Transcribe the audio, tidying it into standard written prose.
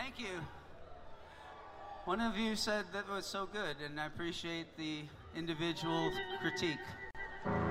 Thank you. One of you said that was so good, and I appreciate the individual critique.